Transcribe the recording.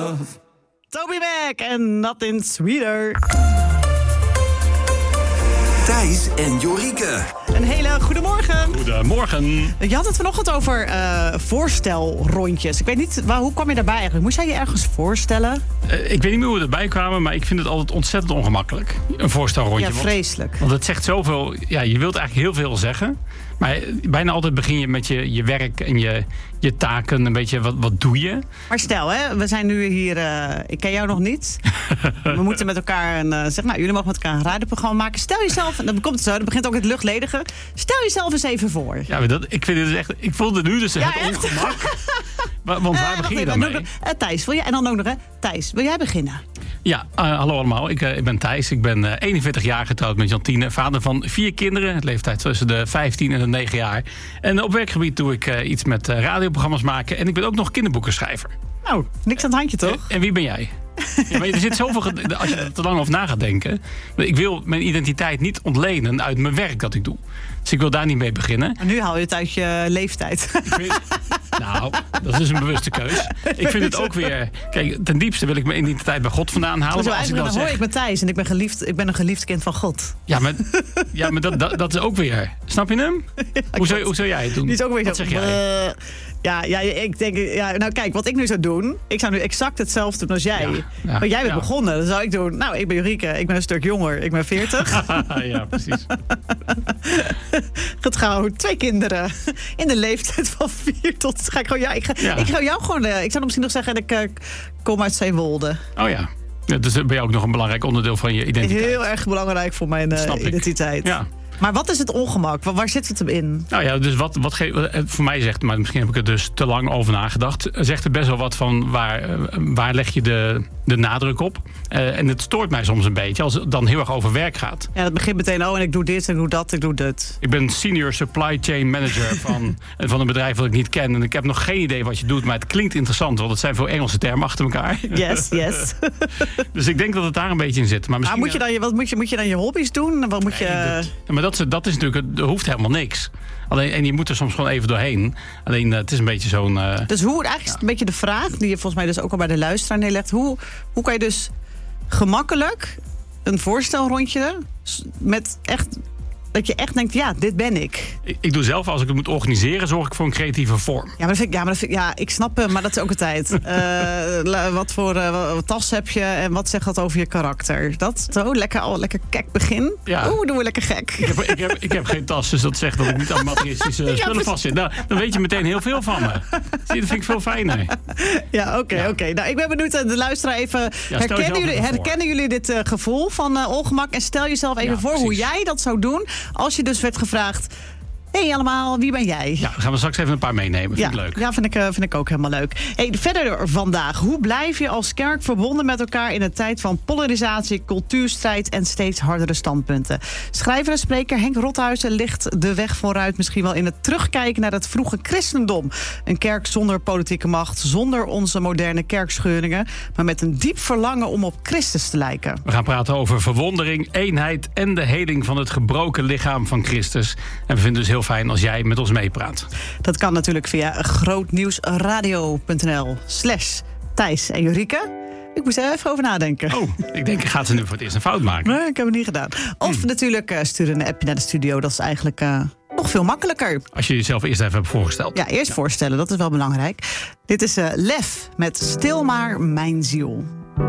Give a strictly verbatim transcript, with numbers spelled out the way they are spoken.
love. Toby Mac en Nothing Sweeter. Thijs en Jorike. Een hele goede morgen. Goedemorgen. Je had het vanochtend over uh, voorstelrondjes. Ik weet niet, waar, hoe kwam je daarbij eigenlijk? Moest jij je ergens voorstellen? Uh, ik weet niet meer hoe we erbij kwamen, maar ik vind het altijd ontzettend ongemakkelijk. Een voorstelrondje. Ja, vreselijk. Want, want het zegt zoveel. Ja, je wilt eigenlijk heel veel zeggen. Maar bijna altijd begin je met je, je werk en je, je taken. Een beetje, wat, wat doe je? Maar stel, hè, we zijn nu hier... Uh, ik ken jou nog niet. We moeten met elkaar een... Uh, zeg, nou, jullie mogen met elkaar een radioprogramma maken. Stel jezelf... En dan komt het zo, dan begint ook het luchtledige. Stel jezelf eens even voor. Ja, maar dat, ik vind het dus echt... Ik voelde nu dus ja, het echt? ongemak. Want waar uh, begin je dan mee? Uh, Thijs, wil jij... En dan ook nog, hè? Thijs, wil jij beginnen? Ja, uh, hallo allemaal. Ik, uh, ik ben Thijs. Ik ben uh, eenenveertig jaar getrouwd met Jantine. Vader van vier kinderen. Leeftijd tussen de vijftien en de negen jaar. En op werkgebied doe ik uh, iets met uh, radioprogramma's maken. En ik ben ook nog kinderboekenschrijver. Nou, niks aan het handje, toch? En, en wie ben jij? Ja, maar er zit zoveel, als je er te lang over na gaat denken. Ik wil mijn identiteit niet ontlenen uit mijn werk dat ik doe. Dus ik wil daar niet mee beginnen. En nu haal je het uit je leeftijd. Ik vind, nou, dat is dus een bewuste keus. Ik vind het ook weer... Kijk, ten diepste wil ik mijn identiteit bij God vandaan halen. Zo, maar als ik dan dan zeg, hoor ik ben Thijs en ik ben, geliefd, ik ben een geliefd kind van God. Ja, maar, ja, maar dat, dat, dat is ook weer... Snap je hem? Ja, hoe, zou, hoe zou jij het doen? Die is ook weer Wat zo, zeg jij? Uh, ja, ja, ik denk... Ja, nou kijk, wat ik nu zou doen... Ik zou nu exact hetzelfde doen als jij. Ja, ja, maar jij bent ja. begonnen. Dan zou ik doen... Nou, ik ben Jorike. Ik ben een stuk jonger. Ik ben veertig. Ja, precies. Getrouwd. Twee kinderen. In de leeftijd van vier tot... Ga ik, gewoon, ja, ik, ga, ja. ik ga jou gewoon... Uh, ik zou dan misschien nog zeggen... Dat ik uh, kom uit Zeewolde. Oh ja. Ja, dus ben je ook nog een belangrijk onderdeel van je identiteit. Heel erg belangrijk voor mijn uh, identiteit. Ja. Maar wat is het ongemak? Waar zit het hem in? Nou ja, dus wat, wat ge- voor mij zegt, maar misschien heb ik er dus te lang over nagedacht. Zegt er best wel wat van waar, waar leg je de, de nadruk op. Uh, en het stoort mij soms een beetje als het dan heel erg over werk gaat. Ja, dat begint meteen, oh en ik doe dit, ik doe dat, ik doe dit. Ik ben senior supply chain manager van, van een bedrijf dat ik niet ken. En ik heb nog geen idee wat je doet, maar het klinkt interessant. Want het zijn veel Engelse termen achter elkaar. Yes, yes. Dus ik denk dat het daar een beetje in zit. Maar misschien, ah, moet je dan je, wat moet je, moet je dan je hobby's doen? Wat moet je... Nee, dat, ja, maar dat is, dat is natuurlijk, er hoeft helemaal niks. Alleen, en je moet er soms gewoon even doorheen. Alleen uh, het is een beetje zo'n... Uh, dus hoe, eigenlijk is het een beetje de vraag, die je volgens mij dus ook al bij de luisteraar neerlegt. Hoe, hoe kan je dus gemakkelijk een voorstelrondje met echt... Dat je echt denkt, ja, dit ben ik. ik. Ik doe zelf, als ik het moet organiseren, zorg ik voor een creatieve vorm. Ja, maar dat vind ik, ja, maar dat vind ik, ja, ik snap hem, maar dat is ook een tijd. Uh, wat voor uh, wat tas heb je en wat zegt dat over je karakter? Dat, zo, lekker, al lekker kek begin. Ja. Oeh, doen we lekker gek. Ik heb, ik, heb, ik heb geen tas, dus dat zegt dat ik niet aan materialistische ja, spullen vastzit. Nou, dan weet je meteen heel veel van me. Zie je, dat vind ik veel fijner. Ja, oké, okay, ja. oké. Okay. Nou, ik ben benieuwd, de luisteraar even... Ja, herkennen, jullie, herkennen jullie dit uh, gevoel van uh, ongemak? En stel jezelf even ja, voor precies. hoe jij dat zou doen... Als je dus werd gevraagd... Hé hey allemaal, wie ben jij? Ja, dan gaan we straks even een paar meenemen. Vind ja, ik leuk. Ja, vind ik, uh, vind ik ook helemaal leuk. Hey, verder vandaag. Hoe blijf je als kerk verbonden met elkaar... in een tijd van polarisatie, cultuurstrijd... en steeds hardere standpunten? Schrijver en spreker Henk Rothuizen licht de weg vooruit... misschien wel in het terugkijken naar het vroege christendom. Een kerk zonder politieke macht, zonder onze moderne kerkscheuringen... maar met een diep verlangen om op Christus te lijken. We gaan praten over verwondering, eenheid... en de heling van het gebroken lichaam van Christus. En we vinden dus heel fijn als jij met ons meepraat. Dat kan natuurlijk via grootnieuwsradio.nl slash Thijs en Jorike. Ik moest er even over nadenken. Oh, ik denk, gaat ze nu voor het eerst een fout maken? Nee, ik heb het niet gedaan. Of hmm. natuurlijk uh, stuur een appje naar de studio. Dat is eigenlijk uh, nog veel makkelijker. Als je jezelf eerst even hebt voorgesteld. Ja, eerst ja. voorstellen. Dat is wel belangrijk. Dit is uh, Lef met Stil maar mijn ziel.